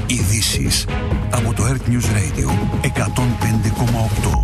Ειδήσεις από το Earth News Radio 105,8.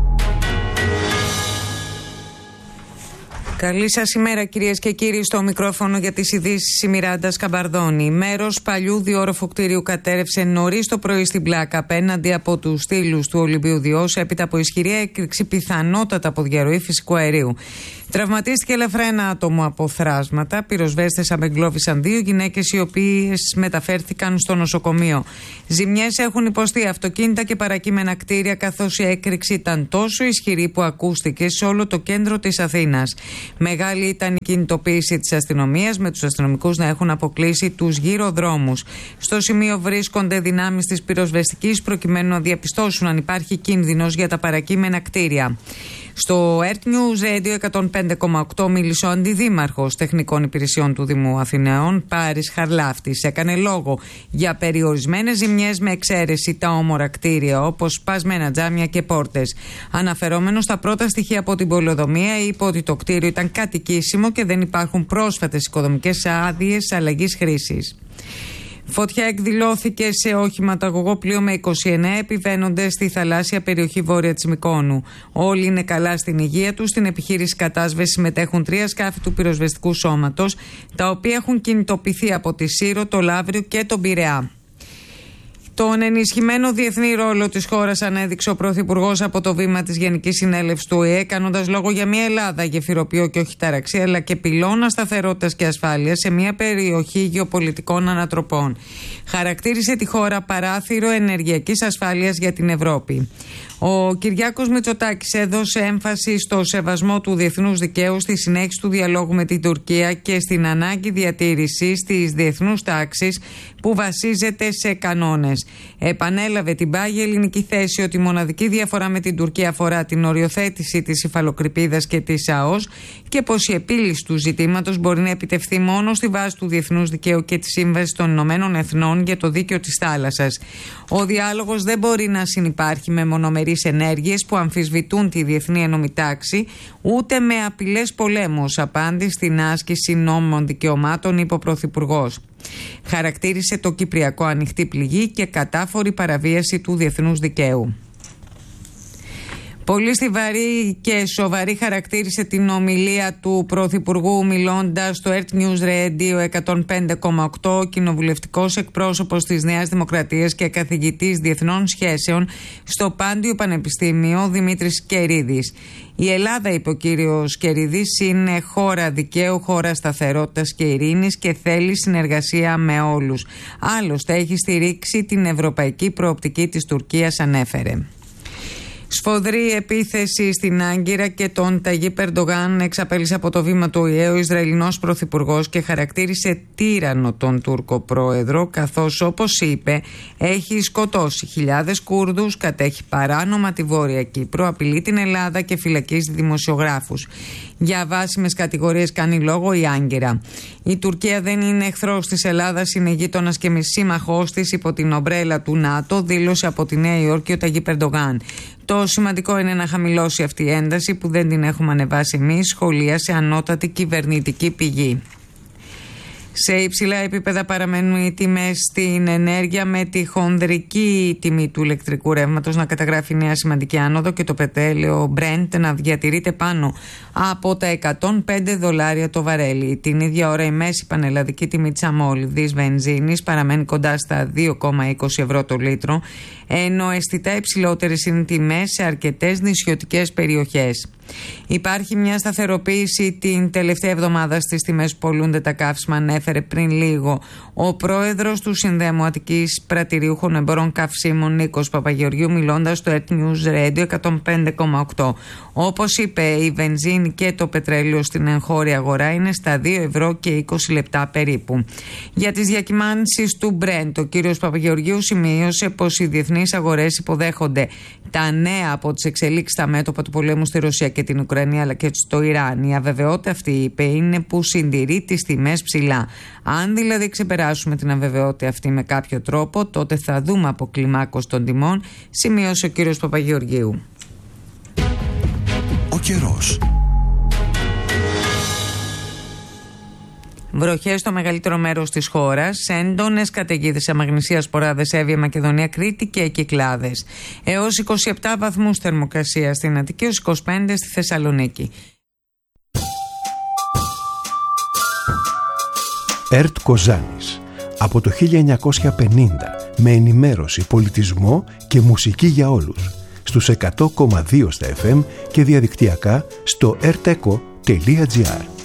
Καλή σας ημέρα, κυρίες και κύριοι. Στο μικρόφωνο για τις ειδήσεις η Μιράντα Σκαμπαρδόνη. Μέρος παλιού διόρροφου κτίριου κατέρευσε νωρίς το πρωί στην Πλάκα απέναντι από τους στήλους του Ολυμπίου Διός έπειτα από ισχυρή έκρηξη, πιθανότατα από διαρροή φυσικού αερίου. Τραυματίστηκε ελαφρά ένα άτομο από θράσματα. Πυροσβέστες απεγκλώβησαν 2 γυναίκες, οι οποίες μεταφέρθηκαν στο νοσοκομείο. Ζημιές έχουν υποστεί αυτοκίνητα και παρακείμενα κτίρια, καθώς η έκρηξη ήταν τόσο ισχυρή που ακούστηκε σε όλο το κέντρο της Αθήνας. Μεγάλη ήταν η κινητοποίηση της αστυνομίας, με τους αστυνομικούς να έχουν αποκλείσει τους γύρω δρόμους. Στο σημείο βρίσκονται δυνάμεις της πυροσβεστικής προκειμένου να διαπιστώσουν αν υπάρχει κίνδυνος για τα παρακείμενα κτίρια. Στο Earth News Radio 105,8 μίλησε ο αντιδήμαρχος τεχνικών υπηρεσιών του Δήμου Αθηναίων, Πάρης Χαρλάφτης. Έκανε λόγο για περιορισμένες ζημιές με εξαίρεση τα όμορα κτίρια, όπως σπασμένα τζάμια και πόρτες. Αναφερόμενος στα πρώτα στοιχεία από την πολεοδομία, είπε ότι το κτίριο ήταν κατοικήσιμο και δεν υπάρχουν πρόσφατες οικοδομικές άδειες αλλαγής χρήσης. Φωτιά εκδηλώθηκε σε οχηματαγωγό πλοίο με 29 επιβαίνοντες στη θαλάσσια περιοχή βόρεια της Μυκόνου. Όλοι είναι καλά στην υγεία τους. Στην επιχείρηση κατάσβεσης συμμετέχουν 3 σκάφη του πυροσβεστικού σώματος, τα οποία έχουν κινητοποιηθεί από τη Σύρο, το Λαύριο και τον Πειραιά. Τον ενισχυμένο διεθνή ρόλο της χώρας ανέδειξε ο Πρωθυπουργός από το βήμα της Γενικής Συνέλευσης του ΟΗΕ, κάνοντας λόγο για μια Ελλάδα γεφυροποιό και όχι ταραξία, αλλά και πυλώνα σταθερότητας και ασφάλειας σε μια περιοχή γεωπολιτικών ανατροπών. Χαρακτήρισε τη χώρα παράθυρο ενεργειακής ασφάλειας για την Ευρώπη. Ο Κυριάκος Μητσοτάκης έδωσε έμφαση στο σεβασμό του διεθνούς δικαίου, στη συνέχιση του διαλόγου με την Τουρκία και στην ανάγκη διατήρησης της διεθνούς τάξης που βασίζεται σε κανόνες. Επανέλαβε την πάγια ελληνική θέση ότι η μοναδική διαφορά με την Τουρκία αφορά την οριοθέτηση της υφαλοκρηπίδας και της ΑΟΣ και πως η επίλυση του ζητήματος μπορεί να επιτευχθεί μόνο στη βάση του διεθνούς δικαίου και της Σύμβασης των Ηνωμένων Εθνών για το δίκαιο της θάλασσας. Ο διάλογος δεν μπορεί να συνυπάρχει με μονομερείς ενέργειες που αμφισβητούν τη διεθνή ενόμη τάξη, ούτε με απειλές πολέμου, απάντη στην άσκηση νόμων δικαιωμάτων, είπε ο Πρωθυπουργός. Χαρακτήρισε το Κυπριακό ανοιχτή πληγή και κατάφορη παραβίαση του διεθνούς δικαίου. Πολύ στιβαρή και σοβαρή χαρακτήρισε την ομιλία του Πρωθυπουργού, μιλώντας στο Earth News Radio 105,8 ο κοινοβουλευτικός εκπρόσωπος της Νέας Δημοκρατίας και καθηγητής διεθνών σχέσεων στο Πάντιο Πανεπιστήμιο, Δημήτρης Κερίδης. Η Ελλάδα, είπε ο κύριος Κερίδης, είναι χώρα δικαίου, χώρα σταθερότητας και ειρήνης και θέλει συνεργασία με όλους. Άλλωστε έχει στηρίξει την ευρωπαϊκή προοπτική της Τουρκίας, ανέφερε. Σφοδρή επίθεση στην Άγκυρα και τον Ταγίπ Ερντογάν εξαπέλυσε από το βήμα του ΟΗΕ ο Ισραηλινός Πρωθυπουργός και χαρακτήρισε τύραννο τον Τούρκο πρόεδρο, καθώς, όπως είπε, έχει σκοτώσει χιλιάδες Κούρδους, κατέχει παράνομα τη Βόρεια Κύπρο, απειλεί την Ελλάδα και φυλακίζει δημοσιογράφους. Για βάσιμες κατηγορίες κάνει λόγο η Άγκυρα. Η Τουρκία δεν είναι εχθρός της Ελλάδας, είναι γείτονας και σύμμαχός της υπό την ομπρέλα του ΝΑΤΟ, δήλωσε από τη Νέα Υόρκη ο Ταγίπ Ερντογάν. Το σημαντικό είναι να χαμηλώσει αυτή η ένταση που δεν την έχουμε ανεβάσει εμείς, σχολίασε ανώτατη κυβερνητική πηγή. Σε υψηλά επίπεδα παραμένουν οι τιμές στην ενέργεια, με τη χονδρική τιμή του ηλεκτρικού ρεύματος να καταγράφει νέα σημαντική άνοδο και το πετρέλαιο Brent να διατηρείται πάνω από τα $105 το βαρέλι. Την ίδια ώρα η μέση πανελλαδική τιμή της αμόλυβδης βενζίνης παραμένει κοντά στα 2,20 ευρώ το λίτρο, ενώ αισθητά υψηλότερες είναι τιμές σε αρκετές νησιωτικές περιοχές. Υπάρχει μια σταθεροποίηση την τελευταία εβδομάδα στις τιμές που πολλούνται τα καύσιμα, ανέφερε πριν λίγο ο πρόεδρος του Συνδέμου Αττικής Πρατηριούχων Εμπορών Καυσίμων, Νίκος Παπαγεωργίου, μιλώντας στο Earth News Radio 105,8. Όπως είπε, η βενζίνη και το πετρέλαιο στην εγχώρια αγορά είναι στα 2 ευρώ και 20 λεπτά περίπου. Για τις διακυμάνσεις του Brent, ο κύριος Παπαγεωργίου σημείωσε πως οι διεθνείς αγορές υποδέχονται τα νέα από τις εξελίξεις στα μέτωπα του πολέμου στη Ρωσία και την Ουκρανία, αλλά και στο Ιράν. Η αβεβαιότητα αυτή, είπε, είναι που συντηρεί τις τιμές ψηλά. Αν δηλαδή ξεπεράσουμε την αβεβαιότητα αυτή με κάποιο τρόπο, τότε θα δούμε αποκλιμάκωση των τιμών, σημείωσε ο κύριος Παπαγεωργίου. Ο καιρός. Βροχές στο μεγαλύτερο μέρος της χώρας, έντονες καταιγίδες σε Μαγνησία, Σποράδες, Εύβοια, Μακεδονία, Κρήτη και Κυκλάδες. Έως 27 βαθμούς θερμοκρασία στην Αττική, έως 25 στη Θεσσαλονίκη. ΕΡΤ Κοζάνης. Από το 1950, με ενημέρωση, πολιτισμό και μουσική για όλους. Στους 100,2 στα FM και διαδικτυακά στο rteco.gr.